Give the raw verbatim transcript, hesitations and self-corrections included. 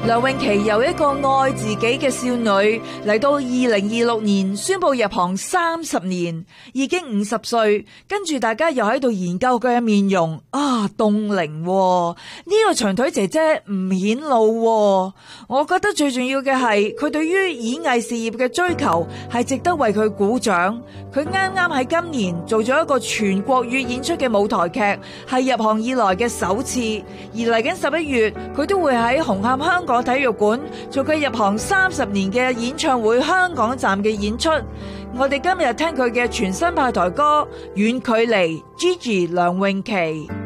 梁詠琪由一個愛自己嘅少女嚟到二零二六年宣布入行三十年，已經五十歲，跟住大家又喺度研究佢嘅面容啊，凍齡喎，呢個長腿姐姐唔顯老喎。我覺得最重要嘅係佢對於演藝事業嘅追求係值得為佢鼓掌。佢啱啱喺今年做咗一個全國語演出嘅舞台劇，係入行以來嘅首次，而嚟緊十一月佢都會喺紅磡香港體育館做佢入行三十年嘅演唱會香港站嘅演出。我哋今日聽佢嘅全新派台歌《遠距離》，Gigi 梁詠琪。